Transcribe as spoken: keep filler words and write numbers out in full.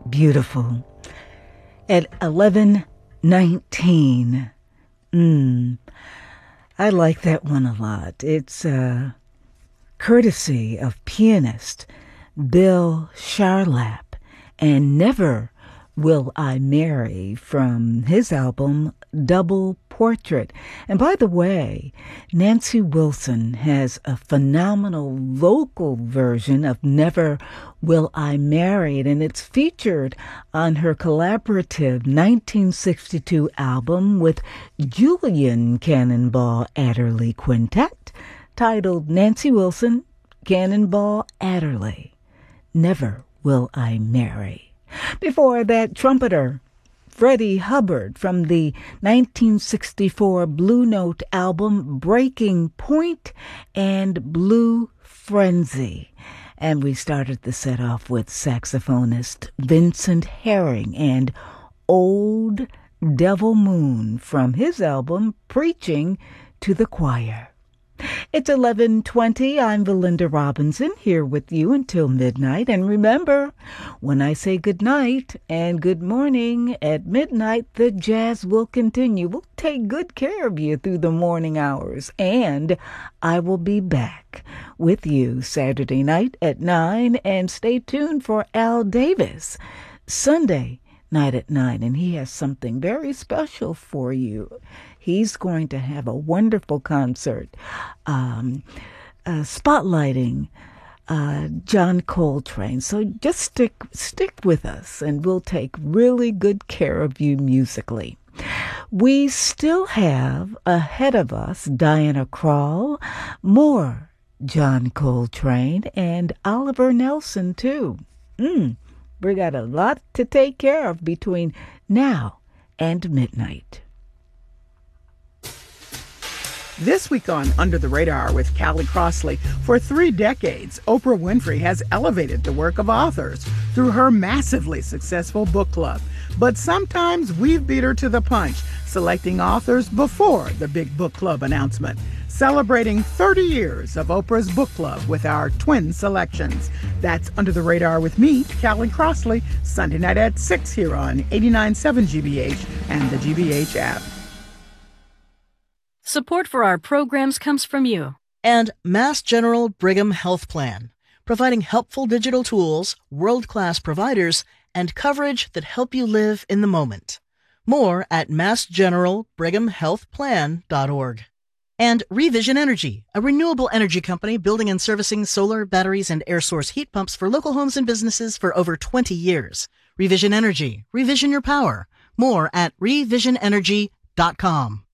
Beautiful. At eleven nineteen. Mm, I like that one a lot. It's uh, courtesy of pianist Bill Charlap and Never Will I Marry from his album Double Portrait. And by the way, Nancy Wilson has a phenomenal vocal version of Never Will I Marry, and it's featured on her collaborative nineteen sixty-two album with Julian Cannonball Adderley Quintet, titled Nancy Wilson, Cannonball Adderley, Never Will I Marry. Before that, trumpeter Freddie Hubbard from the nineteen sixty-four Blue Note album Breaking Point and Blue Frenzy. And we started the set off with saxophonist Vincent Herring and Old Devil Moon from his album Preaching to the Choir. It's eleven twenty. I'm Belinda Robinson here with you until midnight. And remember, when I say good night and good morning at midnight, the jazz will continue. We'll take good care of you through the morning hours. And I will be back with you Saturday night at nine. And stay tuned for Al Davis Sunday night at nine. And he has something very special for you. He's going to have a wonderful concert um, uh, spotlighting uh, John Coltrane. So just stick stick with us, and we'll take really good care of you musically. We still have ahead of us Diana Krall, more John Coltrane, and Oliver Nelson, too. Mm, we got a lot to take care of between now and midnight. This week on Under the Radar with Callie Crossley, for three decades, Oprah Winfrey has elevated the work of authors through her massively successful book club. But sometimes we've beat her to the punch, selecting authors before the big book club announcement. Celebrating thirty years of Oprah's book club with our twin selections. That's Under the Radar with me, Callie Crossley, Sunday night at six here on eighty-nine point seven G B H and the G B H app. Support for our programs comes from you. And Mass General Brigham Health Plan, providing helpful digital tools, world-class providers, and coverage that help you live in the moment. More at mass general brigham health plan dot org. And Revision Energy, a renewable energy company building and servicing solar, batteries, and air source heat pumps for local homes and businesses for over twenty years. Revision Energy, revision your power. More at revision energy dot com.